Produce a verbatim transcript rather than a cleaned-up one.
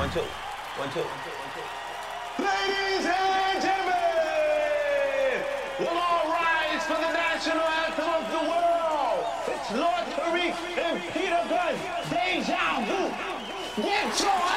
One, two. One, two. One, two. One, two. Ladies and gentlemen, we'll all rise for the national anthem of the world. It's Lord Tariq and Peter Gunn. Deja vu. Get your